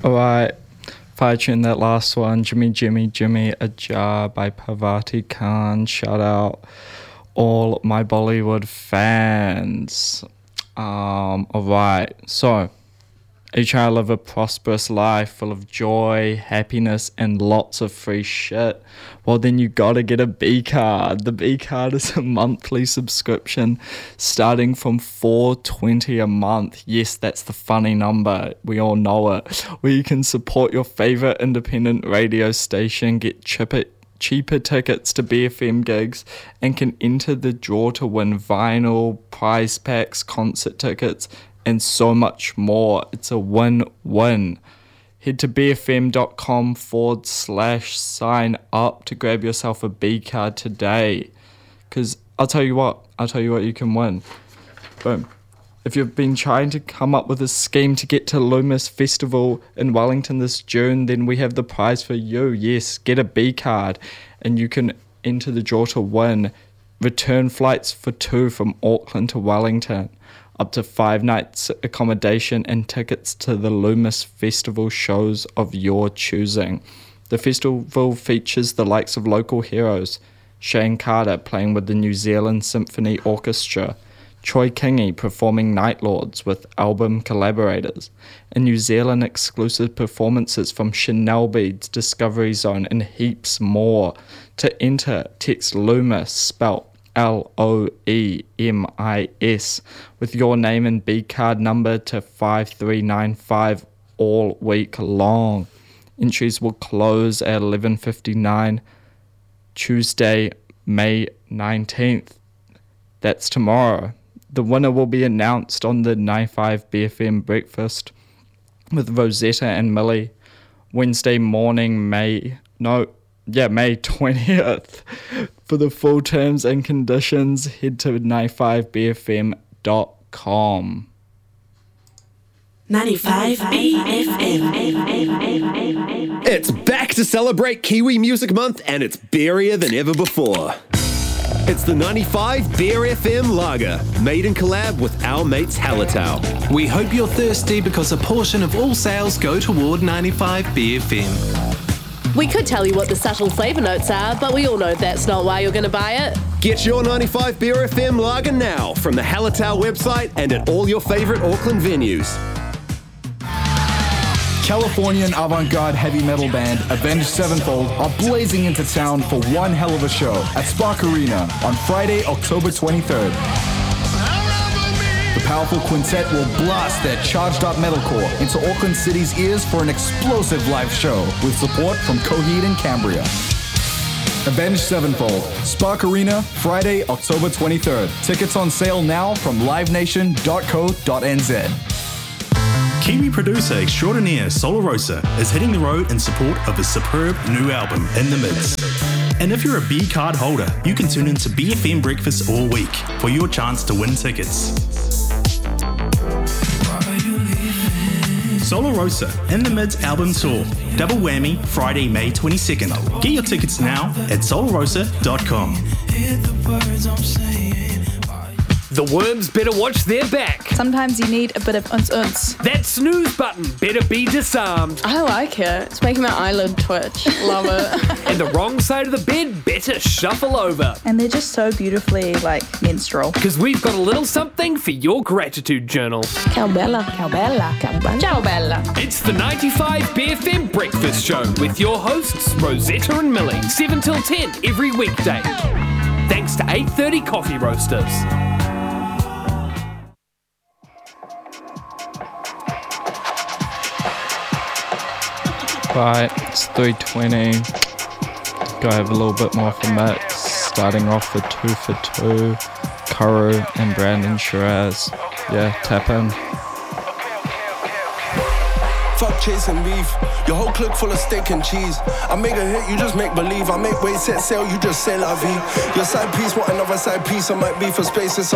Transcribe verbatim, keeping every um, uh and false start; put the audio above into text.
Alright, fire tune that last one, Jimmy Jimmy Jimmy A Jar by Parvati Khan. Shout out all my Bollywood fans. Um, alright, so are you trying to live a prosperous life full of joy, happiness, and lots of free shit? Well, then you gotta get a B card. The B card is a monthly subscription starting from four dollars and twenty cents a month. Yes, that's the funny number. We all know it. Where you can support your favorite independent radio station, get cheaper, cheaper tickets to B F M gigs, and can enter the draw to win vinyl, prize packs, concert tickets, and so much more. It's a win-win. Head to bfm.com forward slash sign up to grab yourself a B card today. Because I'll tell you what, I'll tell you what you can win. Boom. If you've been trying to come up with a scheme to get to Loomis Festival in Wellington this June, then we have the prize for you. Yes, get a B card and you can enter the draw to win return flights for two from Auckland to Wellington, up to five nights accommodation and tickets to the Loomis Festival shows of your choosing. The festival features the likes of local heroes, Shane Carter playing with the New Zealand Symphony Orchestra, Troy Kingi performing Night Lords with album collaborators, and New Zealand exclusive performances from Chanel Beads, Discovery Zone, and heaps more. To enter, text Loomis, spelt L O E M I S, with your name and B card number to five three nine five all week long. Entries will close at eleven fifty-nine Tuesday, May nineteenth. That's tomorrow. The winner will be announced on the ninety-five B F M breakfast with Rosetta and Millie Wednesday morning, May no yeah May twentieth. For the full terms and conditions, head to ninety-five b f m dot com. ninety-five B F M. It's back to celebrate Kiwi Music Month, and it's beerier than ever before. It's the ninety-five Beer F M Lager, made in collab with our mates Hallertau. We hope you're thirsty because a portion of all sales go toward ninety-five B F M. We could tell you what the subtle flavour notes are, but we all know that's not why you're going to buy it. Get your ninety-five Beer F M Lager now from the Hallertau website and at all your favourite Auckland venues. Californian avant-garde heavy metal band Avenged Sevenfold are blazing into town for one hell of a show at Spark Arena on Friday, October twenty-third. The powerful quintet will blast their charged-up metalcore into Auckland City's ears for an explosive live show with support from Coheed and Cambria. Avenged Sevenfold, Spark Arena, Friday, October twenty-third. Tickets on sale now from live nation dot co dot n z. Kiwi producer extraordinaire Solar Rosa is hitting the road in support of his superb new album, In the Mids. And if you're a B card holder, you can tune into B F M Breakfast all week for your chance to win tickets. Solar Rosa, In the Mids album tour. Double whammy, Friday, May twenty-second. Get your tickets now at solar rosa dot com. The worms better watch their back. Sometimes you need a bit of uns-uns. That snooze button better be disarmed. I like it. It's making my eyelid twitch. Love it. And the wrong side of the bed better shuffle over. And they're just so beautifully, like, menstrual. Because we've got a little something for your gratitude journal. Ciao bella. Ciao bella. Ciao bella. Ciao bella. It's the ninety-five B F M Breakfast Show with your hosts Rosetta and Millie, seven till ten every weekday. Thanks to eight thirty Coffee Roasters. Right, it's three twenty. Go have a little bit more for mix. Starting off with two for two. Kuru and Brandon Shiraz. Yeah, tap in. Fuck chasing beef. Your whole clique full of steak and cheese. I make a hit, you just make believe. I make weight, set sail, you just say la vie. Your side piece, want another side piece. I might be for spaces.